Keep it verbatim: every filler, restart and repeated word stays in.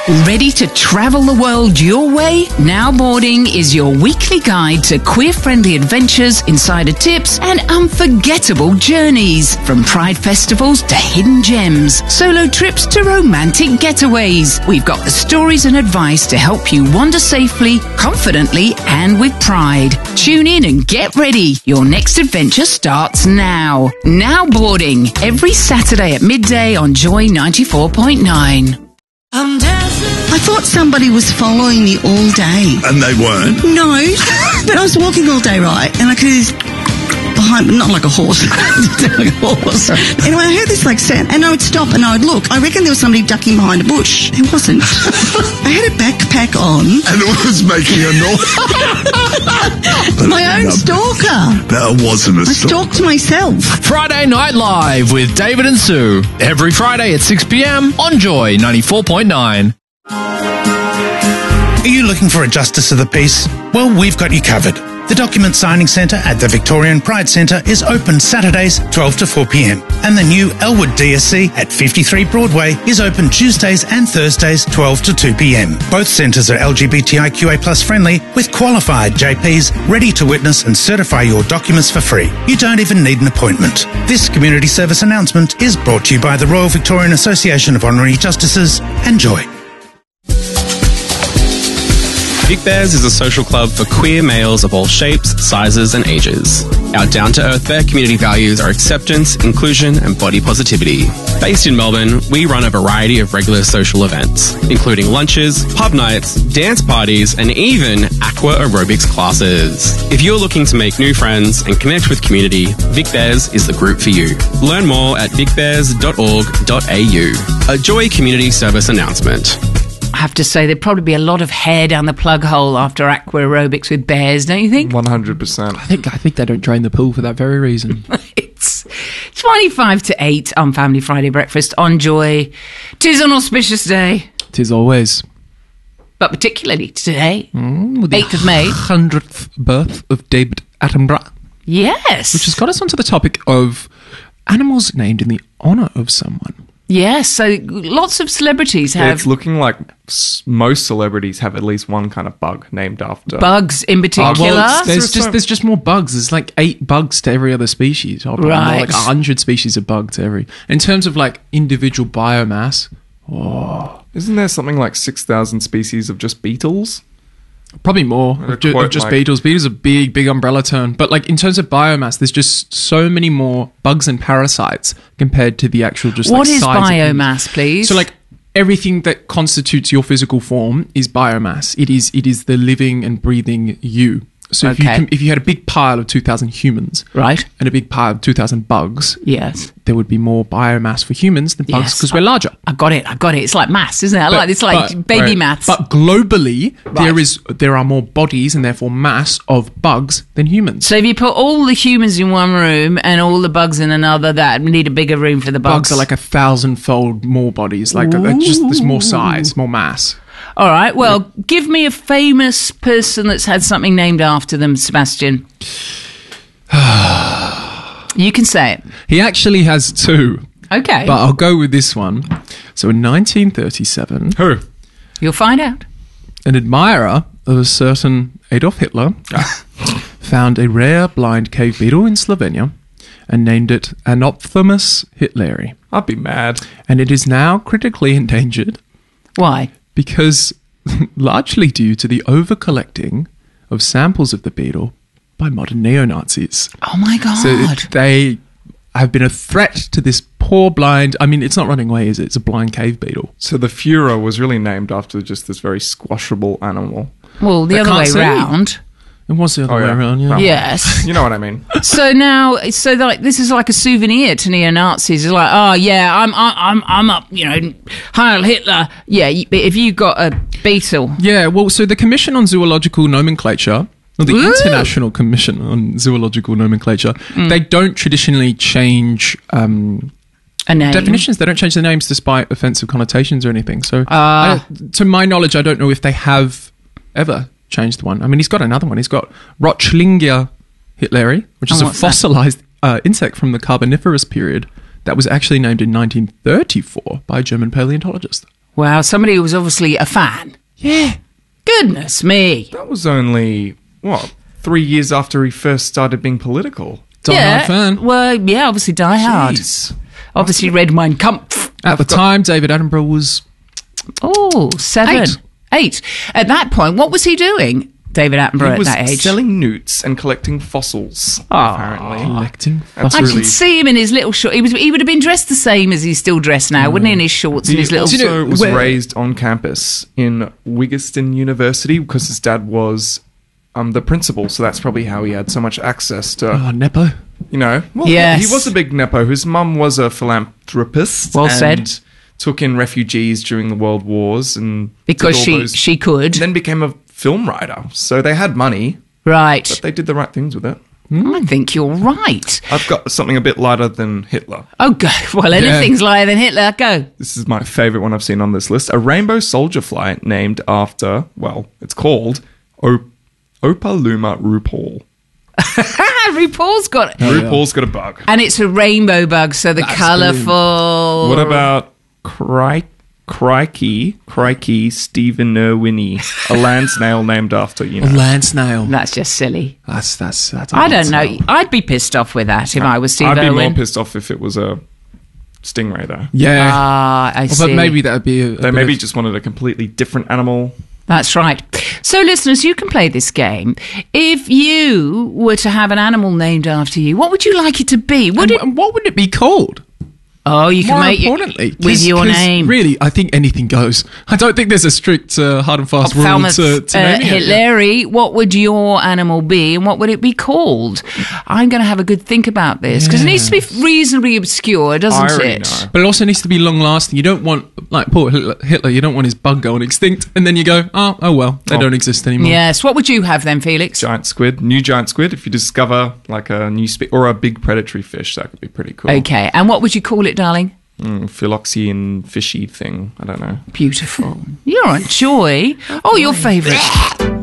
Ready to travel the world your way? Now Boarding is your weekly guide to queer-friendly adventures, insider tips, and unforgettable journeys. From pride festivals to hidden gems, solo trips to romantic getaways. We've got the stories and advice to help you wander safely, confidently, and with pride. Tune in and get ready. Your next adventure starts now. Now Boarding, every Saturday at midday on Joy ninety-four point nine. I thought somebody was following me all day. And they weren't? No, but I was walking all day, right? And I could hear behind, not like a horse, like a horse. Anyway, I heard this like sound, and I would stop and I would look. I reckon there was somebody ducking behind a bush. It wasn't. I had a backpack on. And it was making a noise. My own stalker. That wasn't a I stalker. stalked myself. Friday Night Live with David and Sue. Every Friday at six p.m. on Joy ninety-four point nine. Are you looking for a Justice of the Peace? Well, we've got you covered. The Document Signing Centre at the Victorian Pride Centre is open Saturdays twelve to four p.m. and the new Elwood D S C at fifty-three Broadway is open Tuesdays and Thursdays twelve to two p.m. Both centres are L G B T I Q A plus friendly with qualified J Ps ready to witness and certify your documents for free. You don't even need an appointment. This community service announcement is brought to you by the Royal Victorian Association of Honorary Justices and Joy. Vic Bears is a social club for queer males of all shapes, sizes and ages. Our down-to-earth Bear community values are acceptance, inclusion and body positivity. Based in Melbourne, we run a variety of regular social events, including lunches, pub nights, dance parties and even aqua aerobics classes. If you're looking to make new friends and connect with community, Vic Bears is the group for you. Learn more at vic bears dot org dot a u. A Joy Community Service announcement. I have to say, there'd probably be a lot of hair down the plug hole after aqua aerobics with bears, don't you think? one hundred percent. I think I think they don't drain the pool for that very reason. It's twenty-five to eight on Family Friday Breakfast on Joy. Tis an auspicious day. Tis always. But particularly today, Mm, eighth of May. hundredth birth of David Attenborough. Yes. Which has got us onto the topic of animals named in the honour of someone. Yes, so lots of celebrities Yeah, have it's looking like s- most celebrities have at least one kind of bug named after. bugs in Uh, particular. well, it's- there's So- just there's just more bugs. There's like eight bugs to every other species. Or more Right. like a hundred species of bug to every. In terms of like individual biomass, Isn't there something like six thousand species of just beetles? probably more They're of, ju- of quite just like- beetles. Beetles are a big, big umbrella term. But like in terms of biomass, there's just so many more bugs and parasites compared to the actual just What like is size of things. biomass, please? So like everything that constitutes your physical form is biomass. It is it is the living and breathing you. So if you Okay. can, if you had a big pile of two thousand humans, Right. and a big pile of two thousand bugs, Yes. there would be more biomass for humans than bugs Yes. because we're larger. I got it. I got it. It's like maths, isn't it? I like it's like but- baby right. maths. But globally, there Right. is there are more bodies and therefore mass of bugs than humans. so if you put all the humans in one room and all the bugs in another, that need a bigger room for the bugs. Bugs are like a thousand-fold more bodies. Like they're just there's more size, more mass. All right. Well, give me a famous person that's had something named after them, Sebastian. You can say it. He actually has two, Okay. but I'll go with this one. So in nineteen thirty-seven, Who? You'll find out. an admirer of a certain Adolf Hitler found a rare blind cave beetle in Slovenia and named it Anophthalmus hitleri. I'd be mad. And it is now critically endangered Why? because largely due to the over-collecting of samples of the beetle by modern neo-Nazis. Oh, my God. So it- they have been a threat to this poor blind... I mean, it's not running away, is it? It's a blind cave beetle. So the Führer was really named after just this very squashable animal. well, the I other can't way see. round. It was the other Oh, way yeah. around, yeah. Oh. Yes. You know what I mean? So now, so like this is like a souvenir to neo-Nazis. It's like, oh yeah, I'm, I'm, I'm up, you know, Heil Hitler. Yeah, you- but if you got a beetle, Yeah, well, so the Commission on Zoological Nomenclature, or the Ooh. International Commission on Zoological Nomenclature, they don't traditionally change um, a name. definitions. They don't change the names despite offensive connotations or anything. So, Ah. I, to my knowledge, I don't know if they have ever changed one. I mean, he's got another one. He's got Rochlingia hitleri, which is Oh, a what's that? fossilized uh, insect from the Carboniferous period that was actually named in nineteen thirty-four by a German paleontologist. Wow, somebody who was obviously a fan. Yeah. Goodness me. That was only, what, three years after he first started being political. Die yeah, Hard fan. Well, yeah, obviously Die Hard. Jeez. Obviously read Mein Kampf. At the time, David Attenborough was Oh, seven. Eight. Eight. At that point, what was he doing, David Attenborough, He at was that age? selling newts and collecting fossils, apparently. collecting That's I fossils. can really- see him in his little short. He was. He would have been dressed the same as he's still dressed now, wouldn't he? In his shorts and He his little. also Do you know was where- raised on campus in Wigston University because his dad was um, the principal, so that's probably how he had so much access to, Oh, Nepo. you know. Well, Yes. he was a big nepo. His mum was a philanthropist. Well and said. Took in refugees during the World Wars and because did all she those- she could. and then became a film writer. So they had money, Right. but they did the right things with it. I think you're right. I've got something a bit lighter than Hitler. Oh, go. Well, anything's lighter than Hitler. Go. This is my favourite one I've seen on this list. A rainbow soldier fly named after, well, it's called o- Opaluma RuPaul. RuPaul's got. RuPaul's got a bug. And it's a rainbow bug, so the That's colourful. What about Cri- Crikey, Crikey Stephen Irwini, a land snail named after, you know. A land snail. That's just silly. That's, that's, that's a I land don't know. snail. I'd be pissed off with that if I was Steve I'd be Irwin. more pissed off if it was a stingray, though. Yeah. Ah, I Well, see. but maybe that would be a, a They bit maybe of- just wanted a completely different animal. That's right. So, listeners, you can play this game. If you were to have an animal named after you, what would you like it to be? Would And, it? and what would it be called? Oh, you can More make importantly, it with 'cause- your 'cause name. Really, I think anything goes. I don't think there's a strict, uh, hard and fast rule Ophthalmus, to, to uh, naming it. Hilary, what would your animal be and what would it be called? I'm going to have a good think about this because it needs to be reasonably obscure, doesn't I already it? know. But it also needs to be long lasting. You don't want, like poor Hitler, Hitler, you don't want his bug going extinct, and then you go, oh, oh well, they Oh. don't exist anymore. Yes. What would you have then, Felix? Giant squid, new giant squid. If you discover like a new spe- or a big predatory fish, that could be pretty cool. Okay. And what would you call it, darling? Mm, Philoxean fishy thing. I don't know. Beautiful. You're on Joy. Oh, your favourite.